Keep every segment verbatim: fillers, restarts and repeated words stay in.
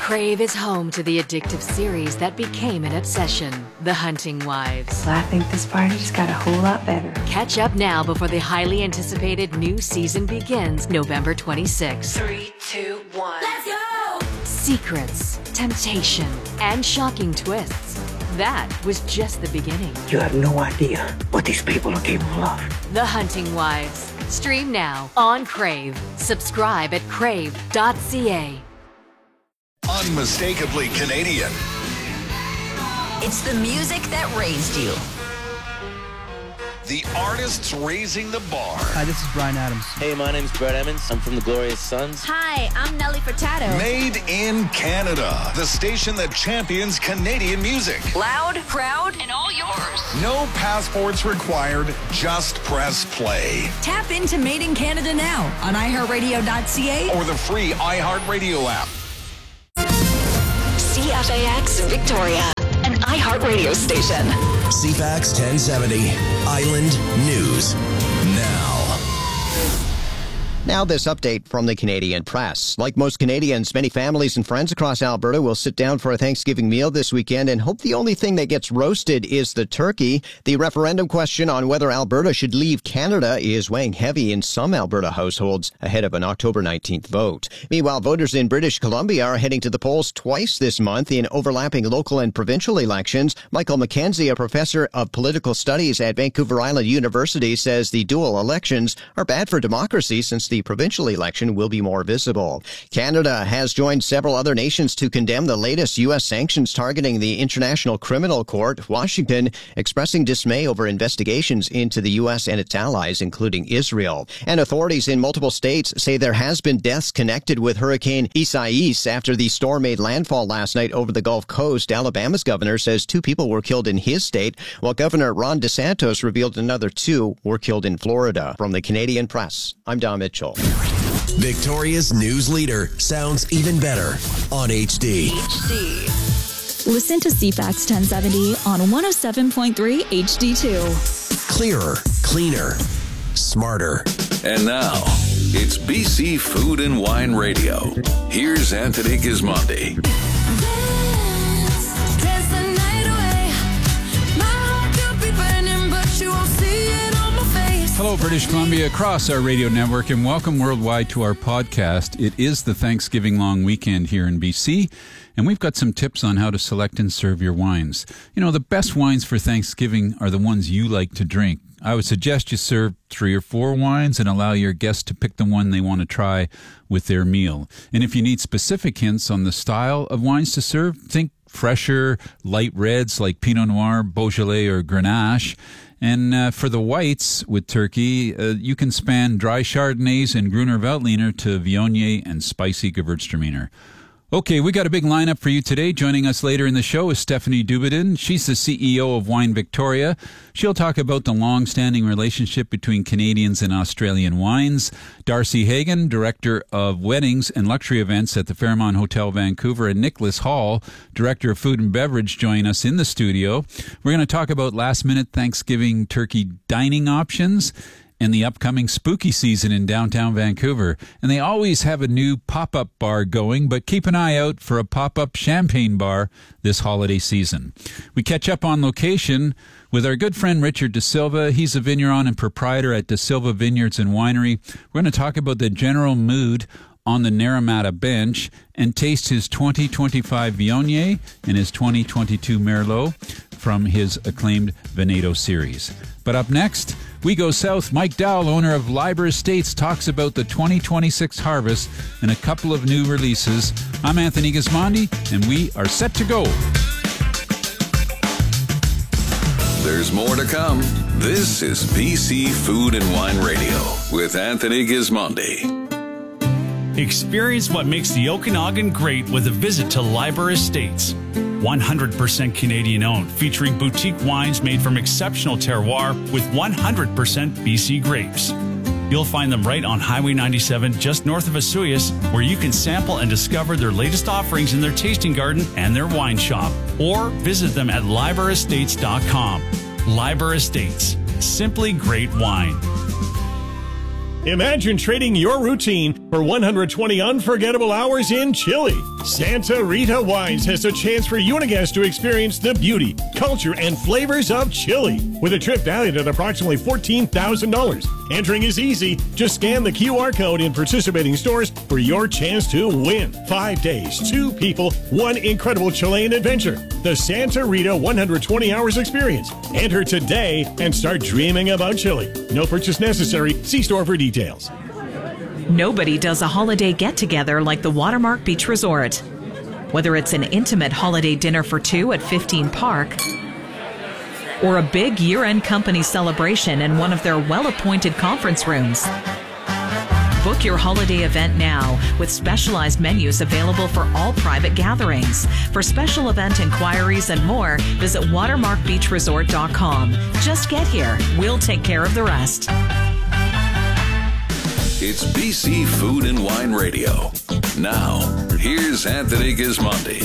Crave is home to the addictive series that became an obsession, The Hunting Wives. Well, I think this party just got a whole lot better. Catch up now before the highly anticipated new season begins November twenty-sixth. Three, two, one. Let's go! Secrets, temptation, and shocking twists. That was just the beginning. You have no idea what these people are capable of. The Hunting Wives. Stream now on Crave. Subscribe at crave dot c a. Unmistakably Canadian. It's the music that raised you. The artists raising the bar. Hi, this is Bryan Adams. Hey, my name's Brett Emmons. I'm from the Glorious Sons. Hi, I'm Nelly Furtado. Made in Canada. The station that champions Canadian music. Loud, proud, and all yours. No passports required. Just press play. Tap into Made in Canada now on i heart radio dot c a or the free iHeartRadio app. C F A X Victoria, an iHeartRadio station. C F A X ten seventy, Island News Now. Now this update from the Canadian Press. Like most Canadians, many families and friends across Alberta will sit down for a Thanksgiving meal this weekend and hope the only thing that gets roasted is the turkey. The referendum question on whether Alberta should leave Canada is weighing heavy in some Alberta households ahead of an October nineteenth vote. Meanwhile, voters in British Columbia are heading to the polls twice this month in overlapping local and provincial elections. Michael McKenzie, a professor of political studies at Vancouver Island University, says the dual elections are bad for democracy since the provincial election will be more visible. Canada has joined several other nations to condemn the latest U S sanctions targeting the International Criminal Court, Washington expressing dismay over investigations into the U S and its allies, including Israel. And authorities in multiple states say there has been deaths connected with Hurricane Isaias after the storm made landfall last night over the Gulf Coast. Alabama's governor says two people were killed in his state, while Governor Ron DeSantis revealed another two were killed in Florida. From the Canadian Press, I'm Don Mitchell. Victoria's news leader sounds even better on H D. H D. Listen to C F A X ten seventy on one oh seven point three H D two. Clearer, cleaner, smarter. And now, it's B C Food and Wine Radio. Here's Anthony Gismondi. Hello, British Columbia, across our radio network, and welcome worldwide to our podcast. It is the Thanksgiving long weekend here in B C, and we've got some tips on how to select and serve your wines. You know, the best wines for Thanksgiving are the ones you like to drink. I would suggest you serve three or four wines and allow your guests to pick the one they want to try with their meal. And if you need specific hints on the style of wines to serve, think fresher, light reds like Pinot Noir, Beaujolais, or Grenache. And uh, for the whites with turkey, uh, you can span dry Chardonnays and Gruner Veltliner to Viognier and spicy Gewürztraminer. Okay, we got a big lineup for you today. Joining us later in the show is Stephanie Dubedin. She's the C E O of Wine Victoria. She'll talk about the long-standing relationship between Canadians and Australian wines. Darcy Hagen, Director of Weddings and Luxury Events at the Fairmont Hotel Vancouver, and Nicholas Hall, Director of Food and Beverage, join us in the studio. We're going to talk about last-minute Thanksgiving turkey dining options and the upcoming spooky season in downtown Vancouver. And they always have a new pop-up bar going, but keep an eye out for a pop-up champagne bar this holiday season. We catch up on location with our good friend Richard De Silva. He's a vigneron and proprietor at De Silva Vineyards and Winery. We're going to talk about the general mood on the Naramata bench and taste his twenty twenty-five Viognier and his twenty twenty-two Merlot from his acclaimed Veneto series. But up next, we go south. Mike Dowell, owner of Liber Estates, talks about the twenty twenty-six harvest and a couple of new releases. I'm Anthony Gismondi, and we are set to go. There's more to come. This is B C Food and Wine Radio with Anthony Gismondi. Experience what makes the Okanagan great with a visit to Liber Estates. one hundred percent Canadian owned, featuring boutique wines made from exceptional terroir with one hundred percent B C grapes. You'll find them right on Highway ninety-seven, just north of Osoyoos, where you can sample and discover their latest offerings in their tasting garden and their wine shop. Or visit them at liber estates dot com. Liber Estates. Simply great wine. Imagine trading your routine For one hundred twenty unforgettable hours in Chile, Santa Rita Wines has a chance for you and a guest to experience the beauty, culture, and flavors of Chile, with a trip valued at approximately fourteen thousand dollars. Entering is easy. Just scan the Q R code in participating stores for your chance to win. Five days, two people, one incredible Chilean adventure. The Santa Rita one hundred twenty hours experience. Enter today and start dreaming about Chile. No purchase necessary. See store for details. Nobody does a holiday get-together like the Watermark Beach Resort. Whether it's an intimate holiday dinner for two at fifteen Park or a big year-end company celebration in one of their well-appointed conference rooms. Book your holiday event now with specialized menus available for all private gatherings. For special event inquiries and more, visit watermark beach resort dot com. Just get here. We'll take care of the rest. It's B C Food and Wine Radio. Now, here's Anthony Gismondi.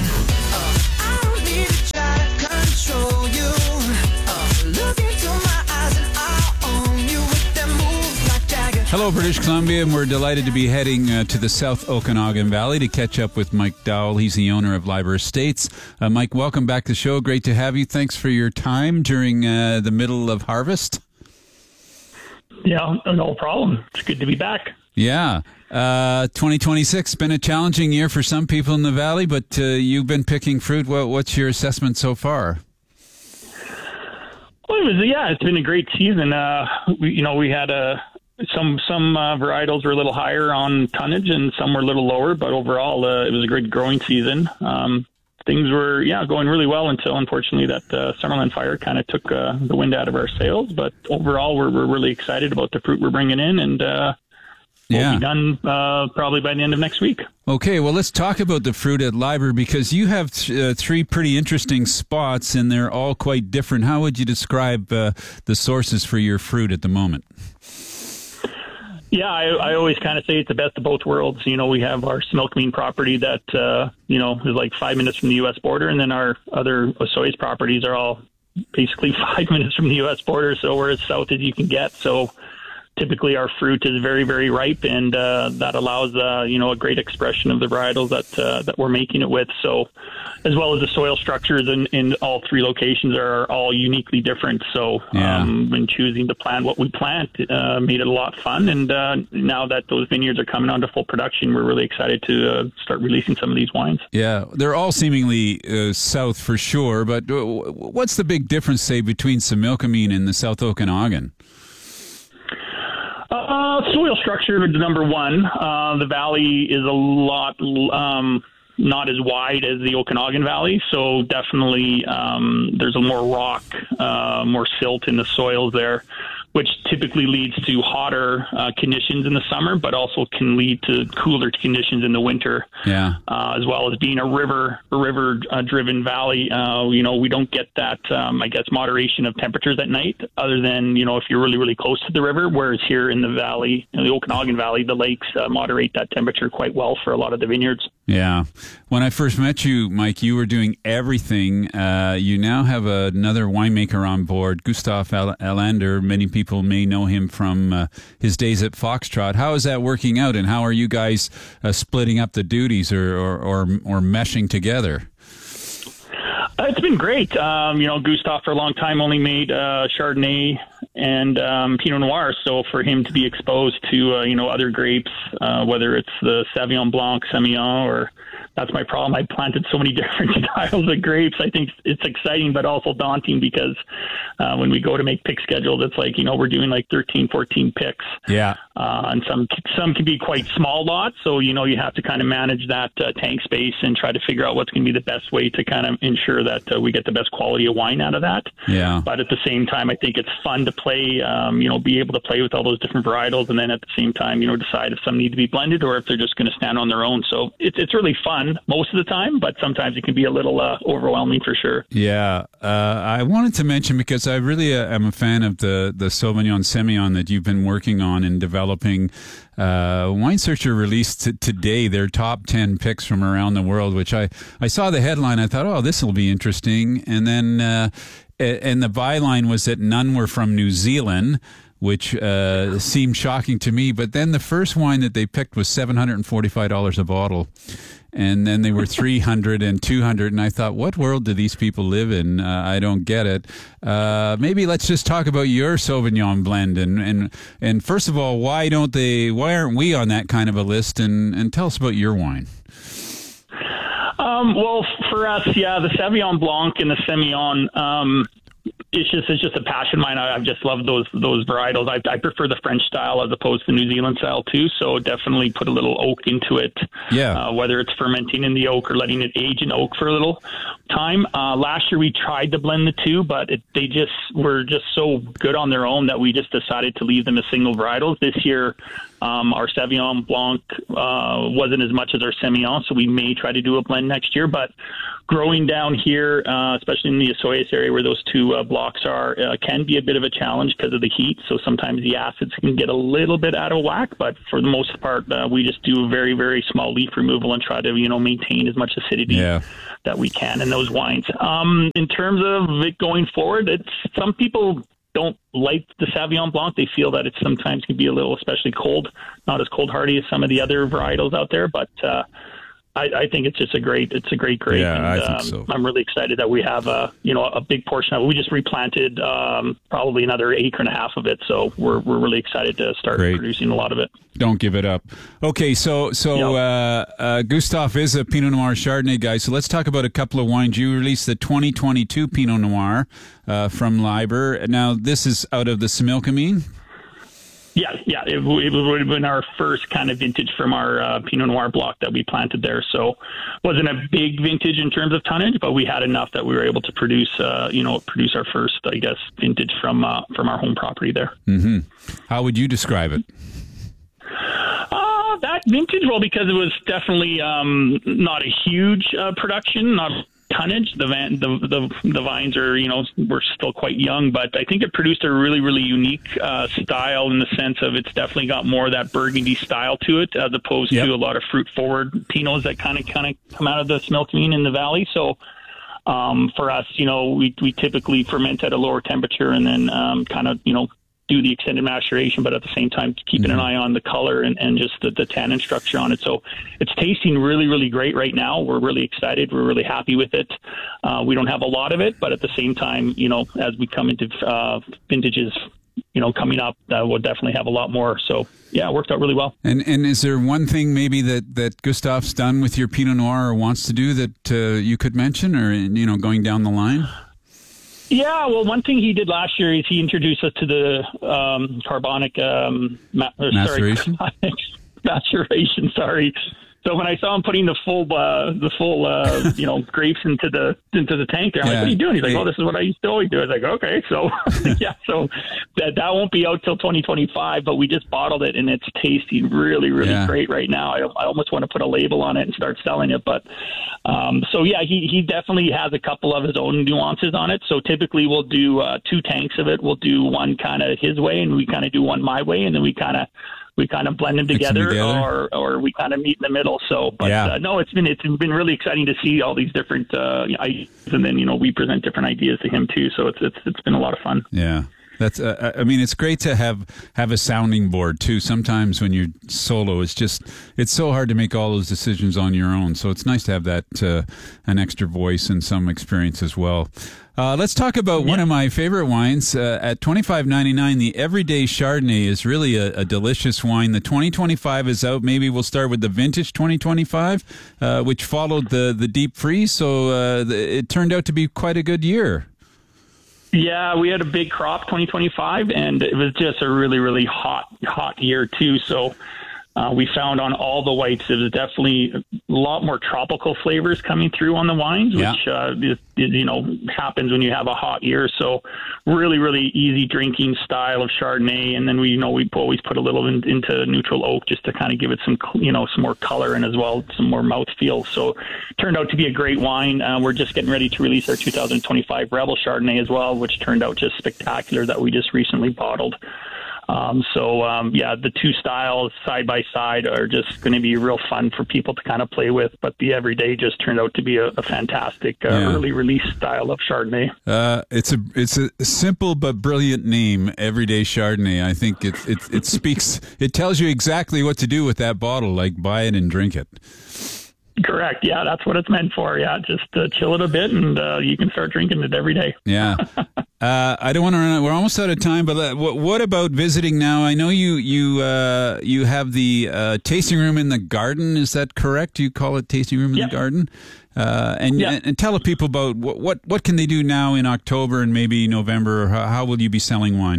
Hello, British Columbia, and we're delighted to be heading uh, to the South Okanagan Valley to catch up with Mike Dowell. He's the owner of Liber Estates. Uh, Mike, welcome back to the show. Great to have you. Thanks for your time during uh, the middle of harvest. Yeah, no problem. It's good to be back. Yeah. Uh, twenty twenty-six has been a challenging year for some people in the Valley, but uh, you've been picking fruit. What, what's your assessment so far? Well, it was, yeah, it's been a great season. Uh, we, you know, we had a, some some uh, varietals were a little higher on tonnage and some were a little lower, but overall uh, it was a great growing season. Um, things were, yeah, going really well until, unfortunately, that uh, Summerland fire kind of took uh, the wind out of our sails. But overall, we're, we're really excited about the fruit we're bringing in, and uh, we'll yeah. be done uh, probably by the end of next week. Okay, well, let's talk about the fruit at Liber, because you have th- uh, three pretty interesting spots, and they're all quite different. How would you describe uh, the sources for your fruit at the moment? Yeah, I, I always kind of say it's the best of both worlds. You know, we have our Smilkmean property that, uh, you know, is like five minutes from the U S border, and then our other Osoyoos properties are all basically five minutes from the U S border, so we're as south as you can get. So typically our fruit is very, very ripe, and uh, that allows, uh, you know, a great expression of the varietals that uh, that we're making it with. So as well as the soil structures in, in all three locations are all uniquely different. So yeah. um, when choosing to plant what we plant uh, made it a lot of fun. And uh, now that those vineyards are coming on to full production, we're really excited to uh, start releasing some of these wines. Yeah, they're all seemingly uh, south for sure, but what's the big difference, say, between Similkameen and the South Okanagan? Uh, soil structure is number one. Uh, the valley is a lot um, not as wide as the Okanagan Valley, so definitely um, there's a more rock, uh, more silt in the soils there, which typically leads to hotter uh, conditions in the summer, but also can lead to cooler conditions in the winter. Yeah. Uh, as well as being a river, a river-driven uh, valley, uh, you know, we don't get that, um, I guess, moderation of temperatures at night, other than, you know, if you're really, really close to the river. Whereas here in the valley, in the Okanagan Valley, the lakes uh, moderate that temperature quite well for a lot of the vineyards. Yeah. When I first met you, Mike, you were doing everything. Uh, you now have another winemaker on board, Gustav Alander. Many people may know him from uh, his days at Foxtrot. How is that working out, and how are you guys uh, splitting up the duties or, or, or, or meshing together? Uh, it's been great. Um, you know, Gustav for a long time only made uh, Chardonnay and um, Pinot Noir. So for him to be exposed to, uh, you know, other grapes, uh, whether it's the Sauvignon Blanc, Semillon, or that's my problem. I planted so many different styles of grapes. I think it's exciting, but also daunting, because uh, when we go to make pick schedules, it's like, you know, we're doing like thirteen, fourteen picks. Yeah. Uh, and some some can be quite small lots. So, you know, you have to kind of manage that uh, tank space and try to figure out what's going to be the best way to kind of ensure that uh, we get the best quality of wine out of that. Yeah. But at the same time, I think it's fun to play, um, you know, be able to play with all those different varietals, and then at the same time, you know, decide if some need to be blended or if they're just going to stand on their own. So it's it's really fun most of the time, but sometimes it can be a little uh, overwhelming for sure. Yeah. Uh, I wanted to mention, because I really uh, am a fan of the, the Sauvignon Semillon that you've been working on and developing. Uh, Wine Searcher released t- today their top ten picks from around the world, which I, I saw the headline. I thought, oh, this will be interesting. And then, uh, and the byline was that none were from New Zealand. which uh, seemed shocking to me. But then the first wine that they picked was seven hundred forty-five dollars a bottle. And then they were three hundred and two hundred, and I thought, what world do these people live in? Uh, I don't get it. Uh, maybe let's just talk about your Sauvignon blend, and, and and first of all, why don't they? Why aren't we on that kind of a list? And and tell us about your wine. Um, well, for us, yeah, the Sauvignon Blanc and the Semillon. Um, It's just it's just a passion of mine. I, I've just loved those those varietals. I, I prefer the French style as opposed to the New Zealand style too. So definitely put a little oak into it. Yeah. Uh, whether it's fermenting in the oak or letting it age in oak for a little time. Uh, last year we tried to blend the two, but it, they just were just so good on their own that we just decided to leave them as single varietals. This year, um, our Sauvignon Blanc uh, wasn't as much as our Semillon, so we may try to do a blend next year. But growing down here, uh, especially in the Osoyoos area where those two uh, blocks are, uh, can be a bit of a challenge because of the heat. So sometimes the acids can get a little bit out of whack, but for the most part, uh, we just do a very, very small leaf removal and try to, you know, maintain as much acidity yeah. that we can in those wines. Um, in terms of it going forward, it's some people don't like the Sauvignon Blanc. They feel that it sometimes can be a little, especially cold, not as cold hardy as some of the other varietals out there, but uh, I, I think it's just a great, it's a great grape. Yeah, and, I think um, so. I'm really excited that we have a, you know, a big portion of it. We just replanted um, probably another acre and a half of it. So we're, we're really excited to start Great. producing a lot of it. Don't give it up. Okay, so so Yep. uh, uh, Gustav is a Pinot Noir Chardonnay guy. So let's talk about a couple of wines. You released the twenty twenty-two Pinot Noir uh, from Liber. Now this is out of the Similkameen. Yeah, yeah, it, it would have been our first kind of vintage from our uh, Pinot Noir block that we planted there. So, wasn't a big vintage in terms of tonnage, but we had enough that we were able to produce, uh, you know, produce our first, I guess, vintage from uh, from our home property there. Mm-hmm. How would you describe it? Uh, that vintage, well, because it was definitely um, not a huge uh, production, not tonnage. The, van, the the the vines are, you know, we're still quite young, but I think it produced a really, really unique uh, style in the sense of it's definitely got more of that Burgundy style to it as opposed yep. to a lot of fruit-forward Pinots that kind of kind of come out of the Similkameen in the valley. So um, for us, you know, we we typically ferment at a lower temperature and then um, kind of, you know, do the extended maturation, but at the same time keeping mm-hmm. an eye on the color and, and just the, the tannin structure on it. So it's tasting really, really great right now. We're really excited. We're really happy with it. Uh, we don't have a lot of it, but at the same time, you know, as we come into uh, vintages, you know, coming up, uh, we'll definitely have a lot more. So yeah, it worked out really well. And and is there one thing maybe that, that Gustav's done with your Pinot Noir or wants to do that uh, you could mention, or, you know, going down the line? Yeah, well, one thing he did last year is he introduced us to the um, carbonic um, ma- or, maceration. Sorry, maturation. Sorry. So when I saw him putting the full, uh, the full, uh, you know, grapes into the into the tank there, I'm yeah. like, "What are you doing?" He's like, "Oh, this is what I used to always do." I was like, "Okay." So yeah, so that that won't be out till twenty twenty-five, but we just bottled it and it's tasting really, really yeah. great right now. I, I almost want to put a label on it and start selling it, but um, so yeah, he he definitely has a couple of his own nuances on it. So typically we'll do uh, two tanks of it. We'll do one kind of his way, and we kind of do one my way, and then we kind of. We kind of blend them together, them together, or or we kind of meet in the middle. So, but yeah. uh, no, it's been it's been really exciting to see all these different uh, ideas, and then you know we present different ideas to him too. So it's it's it's been a lot of fun. Yeah. That's. Uh, I mean, it's great to have have a sounding board too. Sometimes when you're solo, it's just it's so hard to make all those decisions on your own. So it's nice to have that uh, an extra voice and some experience as well. Uh, let's talk about yeah. one of my favorite wines uh, at twenty-five ninety-nine. The Everyday Chardonnay is really a, a delicious wine. The twenty twenty-five is out. Maybe we'll start with the vintage twenty twenty-five, uh, which followed the the deep freeze. So uh, the, it turned out to be quite a good year. Yeah, we had a big crop twenty twenty-five, and it was just a really, really hot, hot year too. So uh, we found on all the whites, there was definitely a lot more tropical flavors coming through on the wines, yeah. which uh, is, is, you know happens when you have a hot year. So really, really easy drinking style of Chardonnay, and then we you know we always put a little in, into neutral oak just to kind of give it some you know some more color and as well some more mouthfeel. So it turned out to be a great wine. Uh, we're just getting ready to release our two thousand twenty-five Rebel Chardonnay as well, which turned out just spectacular that we just recently bottled. Um, so, um, yeah, the two styles side by side are just going to be real fun for people to kind of play with. But the Everyday just turned out to be a, a fantastic uh, Yeah. early release style of Chardonnay. Uh, it's a it's a simple but brilliant name, Everyday Chardonnay. I think it it it speaks. It tells you exactly what to do with that bottle. Like buy it and drink it. Correct. Yeah, that's what it's meant for. Yeah, just uh, chill it a bit, and uh, you can start drinking it every day. Yeah. Uh, I don't want to run out. We're almost out of time, but uh, what, what about visiting now? I know you you uh, you have the uh, tasting room in the garden. Is that correct? You call it tasting room in Yeah. the garden? Uh, and, Yeah. and and tell the people about what, what what can they do now in October and maybe November? Or how, how will you be selling wine?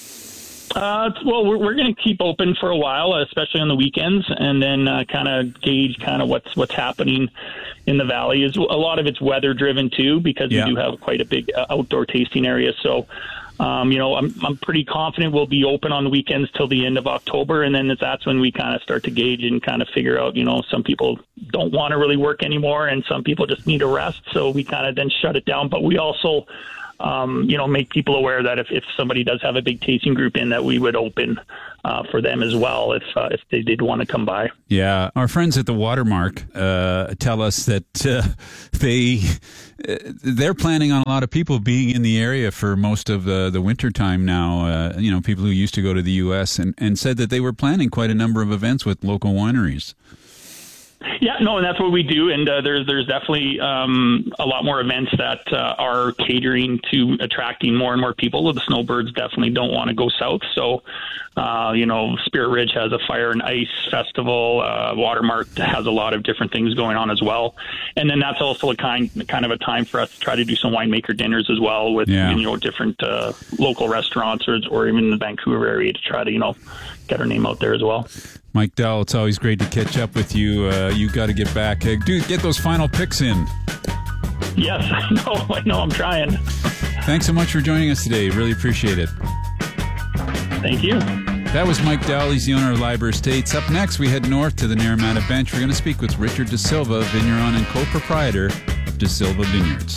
Uh, well, we're, we're going to keep open for a while, especially on the weekends, and then uh, kind of gauge kind of what's what's happening in the valley. Is a lot of it's weather driven too, because Yeah. we do have quite a big uh, outdoor tasting area. So, um, you know, I'm I'm pretty confident we'll be open on the weekends till the end of October, and then that's when we kind of start to gauge and kind of figure out. You know, some people don't want to really work anymore, and some people just need a rest. So we kind of then shut it down. But we also Um, you know, make people aware that if, if somebody does have a big tasting group in, that we would open uh, for them as well if uh, if they did want to come by. Yeah, our friends at the Watermark uh, tell us that uh, they uh, they're planning on a lot of people being in the area for most of the the winter time now. Uh, you know, people who used to go to the U S and, and said that they were planning quite a number of events with local wineries. Yeah, no, and that's what we do. And uh, there's there's definitely um, a lot more events that uh, are catering to attracting more and more people. The snowbirds definitely don't want to go south. So, uh, you know, Spirit Ridge has a fire and ice festival. Uh, Watermark has a lot of different things going on as well. And then that's also a kind kind of a time for us to try to do some winemaker dinners as well with, Yeah. you know, different uh, local restaurants or, or even in the Vancouver area to try to, you know, get our name out there as well. Mike Dell, it's always great to catch up with you. Uh, you got to get back. Uh, dude, get those final picks in. Yes, I know. I know. I'm trying. Thanks so much for joining us today. Really appreciate it. Thank you. That was Mike Dell. He's the owner of Liber Estates. Up next, we head north to the Naramata Bench. We're going to speak with Richard De Silva, vigneron and co-proprietor of De Silva Vineyards.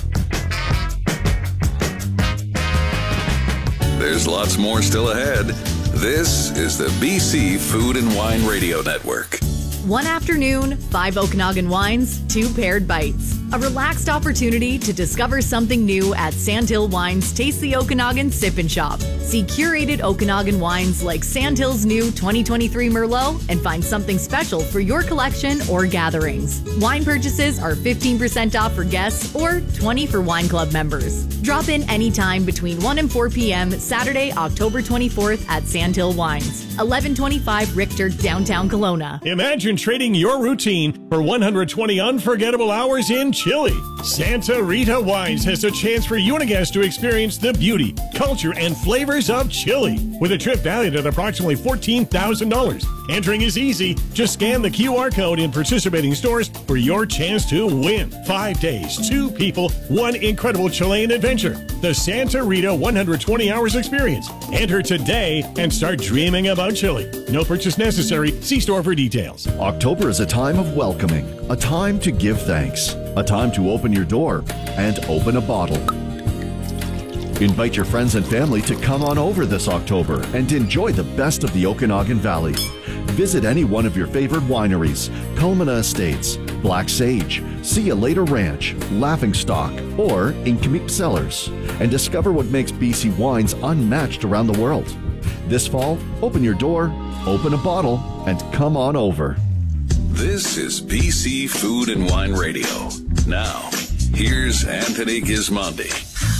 There's lots more still ahead. This is the B C Food and Wine Radio Network. One afternoon, five Okanagan wines, two paired bites. A relaxed opportunity to discover something new at Sandhill Wines Taste the Okanagan Sip and Shop. See curated Okanagan wines like Sandhill's new twenty twenty-three Merlot and find something special for your collection or gatherings. Wine purchases are fifteen percent off for guests or twenty for wine club members. Drop in anytime between one and four p.m. Saturday, October twenty-fourth at Sandhill Wines, eleven twenty-five Richter, downtown Kelowna. Imagine trading your routine for one hundred twenty unforgettable hours in Chile. Santa Rita Wines has a chance for you and a guest to experience the beauty, culture, and flavors of Chile with a trip valued at approximately fourteen thousand dollars. Entering is easy. Just scan the Q R code in participating stores for your chance to win. Five days, two people, one incredible Chilean adventure. The Santa Rita one hundred twenty hours experience. Enter today and start dreaming about Chile. No purchase necessary. See store for details. October is a time of welcoming, a time to give thanks, a time to open your door and open a bottle. Invite your friends and family to come on over this October and enjoy the best of the Okanagan Valley. Visit any one of your favorite wineries, Culmina Estates, Black Sage, See Ya Later Ranch, Laughing Stock, or Inkmip Cellars, and discover what makes B C wines unmatched around the world. This fall, open your door, open a bottle, and come on over. This is B C Food and Wine Radio. Now, here's Anthony Gismondi.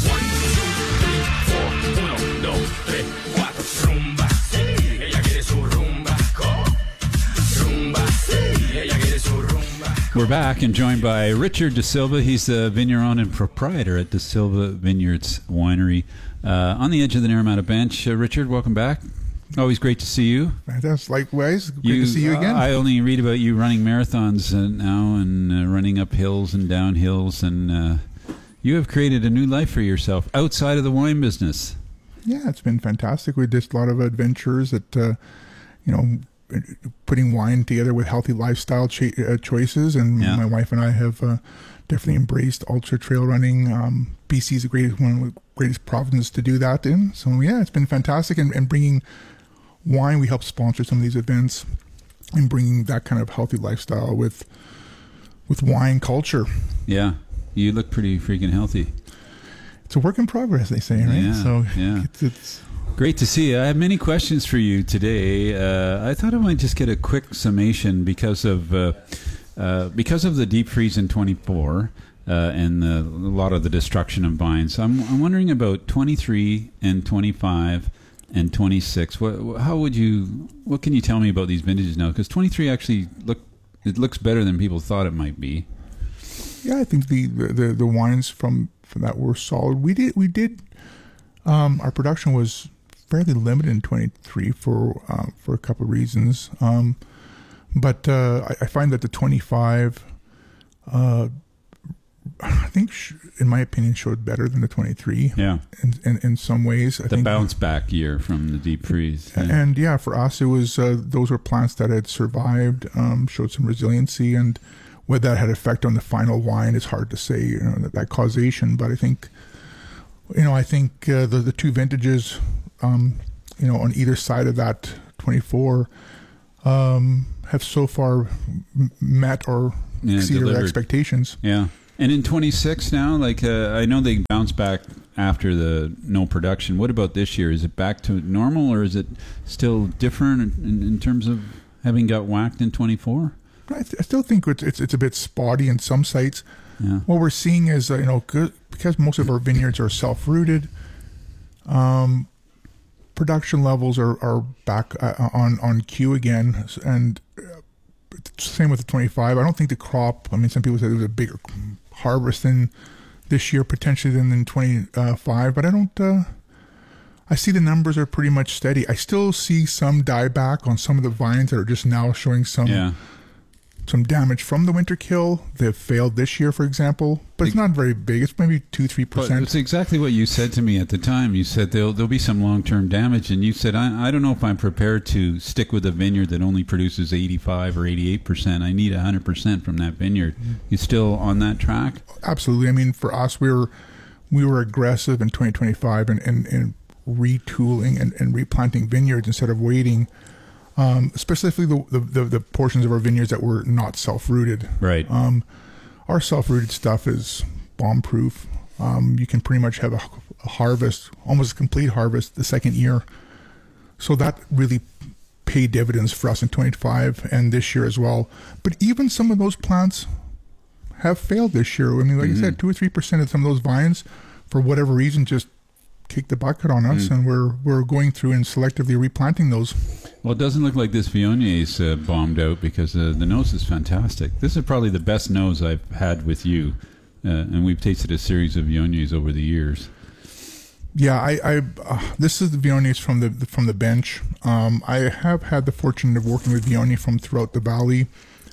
We're back and joined by Richard De Silva. He's the vigneron and proprietor at De Silva Vineyards Winery uh, on the edge of the Naramata Bench. Uh, Richard, welcome back. Always great to see you. That's likewise. Great You, to see you again. Uh, I only read about you running marathons uh, now and uh, running up hills and down hills, and uh, you have created a new life for yourself outside of the wine business. Yeah, it's been fantastic. We did a lot of adventures that, uh, you know, putting wine together with healthy lifestyle cho- uh, choices. And yeah. my wife and I have uh, definitely embraced ultra trail running. Um, B C is the greatest one of the greatest provinces to do that in. So yeah, it's been fantastic. And, and bringing wine, we help sponsor some of these events, and bringing that kind of healthy lifestyle with with wine culture. Yeah, you look pretty freaking healthy. It's a work in progress, they say, right? Yeah, so yeah. It's, it's great to see you. I have many questions for you today. Uh, I thought I might just get a quick summation because of uh, uh, because of the deep freeze in twenty-four uh, and the, a lot of the destruction of vines. I'm, I'm wondering about twenty-three and twenty-five and twenty-six. What, how would you? What can you tell me about these vintages now? Because twenty-three actually look it looks better than people thought it might be. Yeah, I think the the, the wines from, from that were solid. We did we did um, our production was fairly limited in twenty-three for uh, for a couple of reasons. Um, but uh, I, I find that the twenty-five, uh, I think, sh- in my opinion, showed better than the twenty-three. Yeah, in in, in some ways. I the think, bounce back year from the deep freeze. Yeah. And yeah, for us, it was uh, those were plants that had survived, um, showed some resiliency, and whether that had effect on the final wine is hard to say. You know, that, that causation, but I think, you know, I think uh, the the two vintages, um, you know, on either side of that twenty-four, um, have so far m- met or yeah, exceeded our expectations. Yeah. And in twenty-six now, like uh, I know they bounced back after the no production. What about this year? Is it back to normal, or is it still different in, in terms of having got whacked in twenty-four? I, th- I still think it's, it's it's a bit spotty in some sites. Yeah. What we're seeing is, uh, you know, good, because most of our vineyards are self-rooted, um, production levels are, are back uh, on, on cue again. And uh, same with the twenty-five. I don't think the crop, I mean, some people say there was a bigger harvest than this year, potentially, than in twenty-five. But I don't, uh, I see the numbers are pretty much steady. I still see some dieback on some of the vines that are just now showing some... Yeah. some damage from the winter kill. They've failed this year, for example, but it's not very big. It's maybe two, three percent. It's exactly what you said to me at the time. You said there'll there'll be some long term damage, and you said I, I don't know if I'm prepared to stick with a vineyard that only produces eighty-five or eighty-eight percent. I need a hundred percent from that vineyard. You still on that track? Absolutely. I mean, for us, we were we were aggressive in twenty twenty-five and and, and retooling and, and replanting vineyards instead of waiting. Um, specifically the, the, the, the portions of our vineyards that were not self-rooted. Right. Um, our self-rooted stuff is bomb-proof. Um, you can pretty much have a, a harvest, almost a complete harvest, the second year. So that really paid dividends for us in twenty-five and this year as well. But even some of those plants have failed this year. I mean, like mm-hmm. I said, two or three percent of some of those vines, for whatever reason, just kicked the bucket on us, mm. and we're we're going through and selectively replanting those. Well, it doesn't look like this Viognier is uh, bombed out because uh, the nose is fantastic. This is probably the best nose I've had with you, uh, and we've tasted a series of Viogniers over the years. Yeah, I, I uh, this is the Viogniers from the from the bench. Um, I have had the fortune of working with Viognier from throughout the valley,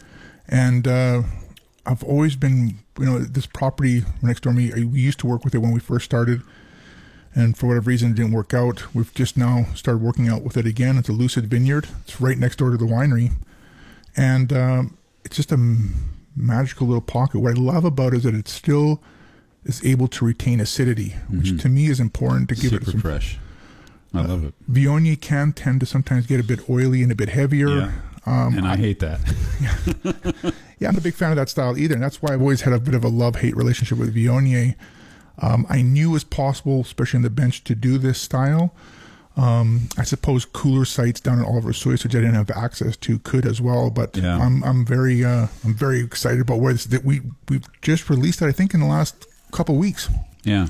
and uh, I've always been, you know, this property next door to me, we used to work with it when we first started. And for whatever reason, it didn't work out. We've just now started working out with it again. It's a Lucid Vineyard. It's right next door to the winery. And um, it's just a m- magical little pocket. What I love about it is that it still is able to retain acidity, mm-hmm. which to me is important to give Super it some... fresh. I uh, love it. Viognier can tend to sometimes get a bit oily and a bit heavier. Yeah. Um, and I, I hate that. yeah. yeah, I'm a big fan of that style either. And that's why I've always had a bit of a love-hate relationship with Viognier. Um, I knew it was possible, especially in the bench, to do this style. Um, I suppose cooler sites down in Oliver Soyce, which I didn't have access to, could as well. But yeah. I'm I'm very uh, I'm very excited about where this that we we've just released it. I think in the last couple of weeks. Yeah,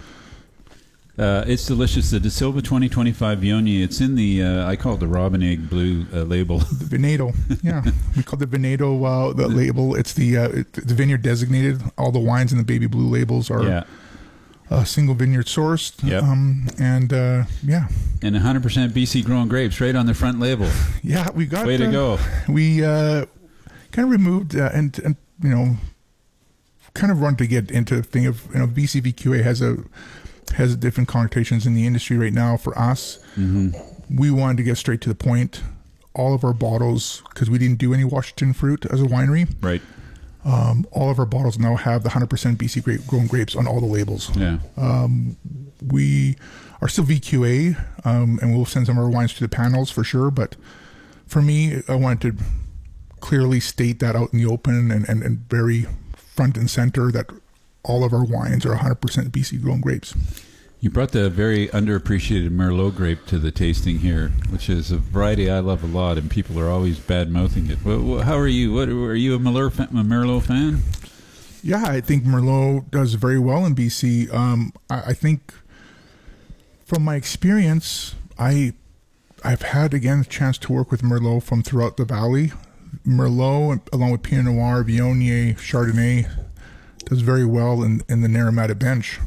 uh, it's delicious. The De Silva twenty twenty-five Viognier. It's in the uh, I call it the Robin Egg Blue uh, label. The Veneto. Yeah, we call it the Veneto uh, the label. It's the uh, it, the vineyard designated. All the wines in the baby blue labels are. Yeah. Uh, single vineyard sourced, yep. um, and uh, yeah, and one hundred percent B C grown grapes right on the front label. Yeah, we got way to uh, go. We uh, kind of removed uh, and and you know, kind of run to get into the thing of, you know, B C V Q A has a has different connotations in the industry right now. For us, mm-hmm. we wanted to get straight to the point. all of our bottles, because we didn't do any Washington fruit as a winery. Right. Um, all of our bottles now have the one hundred percent B C grape grown grapes on all the labels. Yeah. Um, we are still V Q A, um, and we'll send some of our wines to the panels for sure. But for me, I wanted to clearly state that out in the open and, and, and very front and center that all of our wines are one hundred percent B C grown grapes. You brought the very underappreciated Merlot grape to the tasting here, which is a variety I love a lot, and people are always bad-mouthing it. Well, how are you? What, are you a Merlot fan? A Merlot fan? Yeah, I think Merlot does very well in B C. Um, I, I think from my experience, I, I've had, again, a chance to work with Merlot from throughout the valley. Merlot, along with Pinot Noir, Viognier, Chardonnay, does very well in, in the Naramata bench.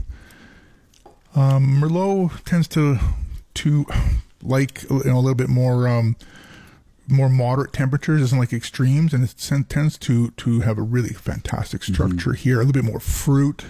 Um, Merlot tends to to like you know, a little bit more um, more moderate temperatures, doesn't like extremes, and it tends to to have a really fantastic structure mm-hmm. here, a little bit more fruit.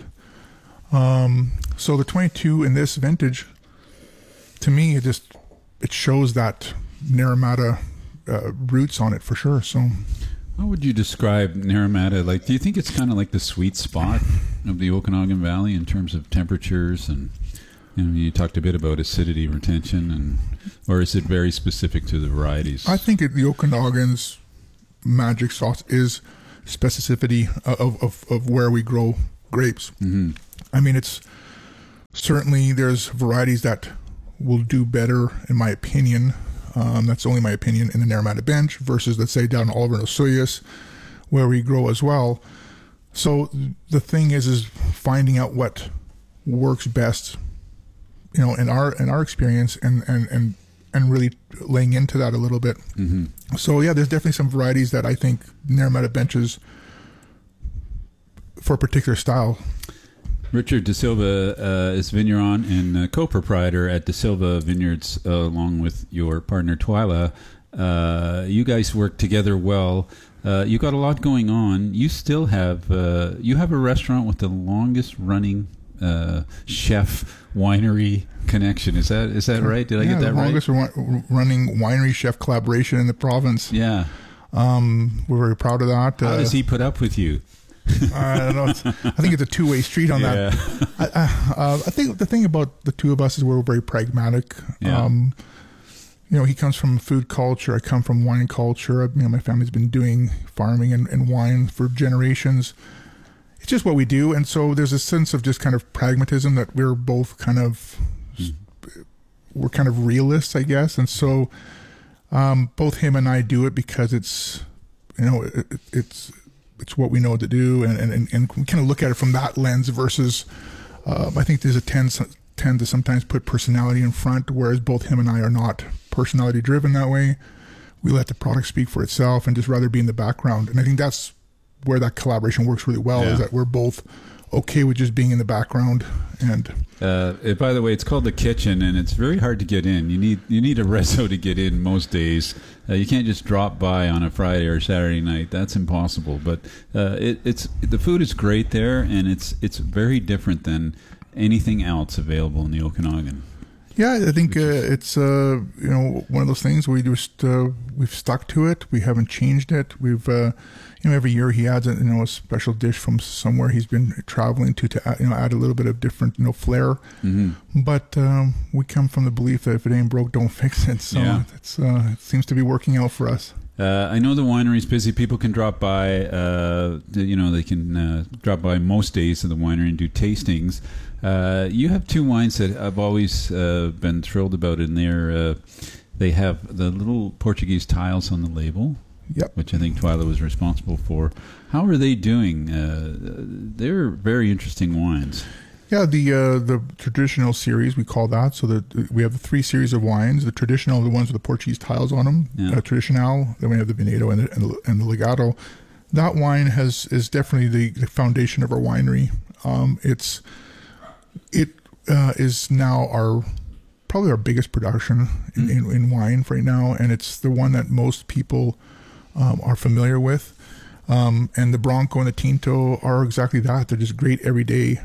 Um, so the twenty-two in this vintage, to me, it just it shows that Naramata uh, roots on it for sure. So. How would you describe Naramata? Like, do you think it's kind of like the sweet spot of the Okanagan Valley in terms of temperatures? And you know, you talked a bit about acidity retention, and or is it very specific to the varieties? I think it, the Okanagan's magic sauce is specificity of, of, of where we grow grapes. Mm-hmm. I mean, it's certainly there's varieties that will do better, in my opinion. Um, that's only my opinion, in the Naramata bench versus, let's say, down in Oliver and Osoyoos, where we grow as well. So the thing is, is finding out what works best, you know, in our in our experience, and and and, and really laying into that a little bit. Mm-hmm. So yeah, there's definitely some varieties that I think Naramata benches for a particular style. Richard De Silva uh, is vigneron and uh, co-proprietor at De Silva Vineyards, uh, along with your partner Twyla. Uh, you guys work together well. Uh, you got a lot going on. You still have uh, you have a restaurant with the longest running uh, chef winery connection. Is that is that right? Did I yeah, get that the right? Longest run- running winery chef collaboration in the province. Yeah, um, we're very proud of that. How uh, does he put up with you? I don't know. It's, I think it's a two-way street on yeah. that. I, I, uh, I think the thing about the two of us is we're very pragmatic. Yeah. Um, you know, he comes from food culture. I come from wine culture. You know, my family's been doing farming and, and wine for generations. It's just what we do, and so there's a sense of just kind of pragmatism that we're both kind of mm. we're kind of realists, I guess, and so um, both him and I do it because it's you know it, it's. It's what we know to do, and, and, and we kind of look at it from that lens versus, uh, I think there's a tend, tend to sometimes put personality in front, whereas both him and I are not personality driven that way. We let the product speak for itself and just rather be in the background. And I think that's where that collaboration works really well, yeah. is that we're both okay with just being in the background. And uh, by the way, it's called The Kitchen, and it's very hard to get in. You need you need a reso to get in most days. Uh, you can't just drop by on a Friday or Saturday night. That's impossible. But uh, it, it's the food is great there, and it's it's very different than anything else available in the Okanagan. Yeah, I think uh, it's uh, you know one of those things we just uh, we've stuck to it. We haven't changed it. We've uh, you know every year he adds a, you know a special dish from somewhere he's been traveling to to add, you know add a little bit of different you know flair. Mm-hmm. But um, we come from the belief that if it ain't broke, don't fix it. So yeah. it's uh, it seems to be working out for us. Uh, I know the winery's busy. People can drop by. Uh, you know, they can uh, drop by most days of the winery and do tastings. Uh, you have two wines that I've always uh, been thrilled about in there. Uh, they have the little Portuguese tiles on the label, yep. which I think Twyla was responsible for. How are they doing? Uh, they're very interesting wines. Yeah, the uh, the traditional series, we call that. So the, we have the three series of wines. The traditional, the ones with the Portuguese tiles on them, yeah. uh, Tradicional. Then we have the Veneto and the, and the, and the Legato. That wine has is definitely the, the foundation of our winery. Um, it's it uh, is now our probably our biggest production in, mm. in, in wine right now, and it's the one that most people um, are familiar with. Um, and the Bronco and the Tinto are exactly that. They're just great everyday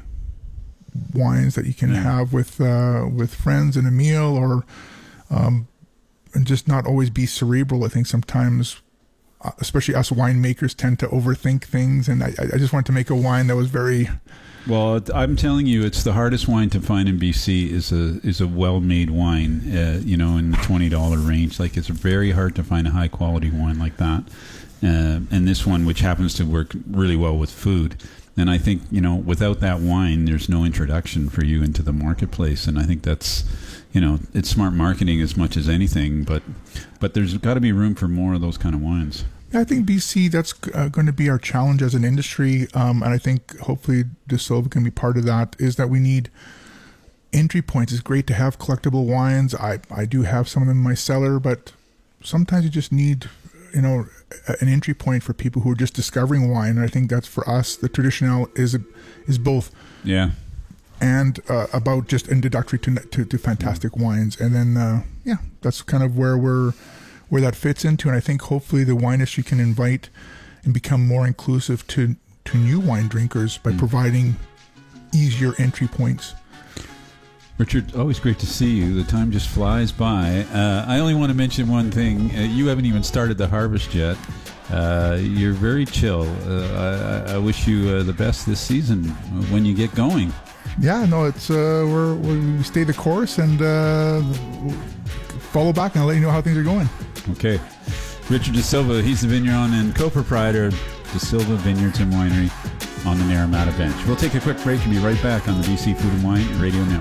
wines that you can yeah. have with uh, with friends in a meal, or um, and just not always be cerebral. I think sometimes, uh, especially us winemakers, tend to overthink things, and I, I just wanted to make a wine that was very. Well, I'm telling you, it's the hardest wine to find in B C is a is a well-made wine, uh, you know, in the twenty dollars range. Like, it's very hard to find a high-quality wine like that. Uh, and this one, which happens to work really well with food. And I think, you know, without that wine, there's no introduction for you into the marketplace. And I think that's, you know, it's smart marketing as much as anything. But but there's got to be room for more of those kind of wines. I think B C, that's uh, going to be our challenge as an industry, um, and I think hopefully De Silva can be part of that, is that we need entry points. It's great to have collectible wines. I, I do have some of them in my cellar, but sometimes you just need, you know, an entry point for people who are just discovering wine, and I think that's for us. The Traditional is, is both. Yeah. And uh, about just introductory to, to, to fantastic mm. wines. And then, uh, yeah, that's kind of where we're... where that fits into, and I think hopefully the wine industry can invite and become more inclusive to to new wine drinkers by mm. providing easier entry points. Richard, always great to see you. The time just flies by. Uh, I only want to mention one thing. Uh, you haven't even started the harvest yet. Uh, you're very chill. Uh, I, I wish you uh, the best this season when you get going. Yeah, no, it's uh, we're, we stay the course and uh, follow back, and I'll let you know how things are going. Okay. Richard De Silva, he's the vineyard and co-proprietor of De Silva Vineyards and Winery on the Naramata Bench. We'll take a quick break and be right back on the B C Food and Wine Radio Network.